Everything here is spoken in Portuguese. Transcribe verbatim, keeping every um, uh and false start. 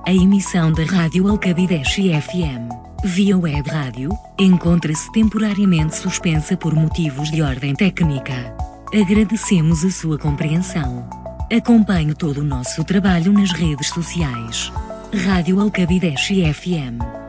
A emissão da Rádio Alcabideche F M, via web rádio, encontra-se temporariamente suspensa por motivos de ordem técnica. Agradecemos a sua compreensão. Acompanhe todo o nosso trabalho nas redes sociais. Rádio Alcabideche F M.